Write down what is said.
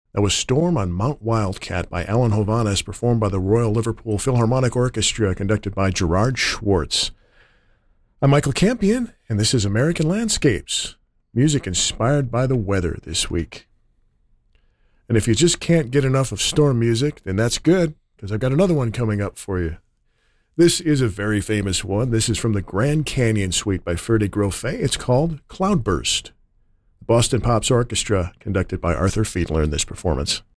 That was Storm on Mount Wildcat by Alan Hovhaness, performed by the Royal Liverpool Philharmonic Orchestra, conducted by Gerard Schwartz. I'm Michael Campion, and this is American Landscapes, music inspired by the weather this week. And if you just can't get enough of storm music, then that's good, because I've got another one coming up for you. This is a very famous one. This is from the Grand Canyon Suite by Ferde Groffet. It's called Cloudburst. The Boston Pops Orchestra, conducted by Arthur Fiedler in this performance.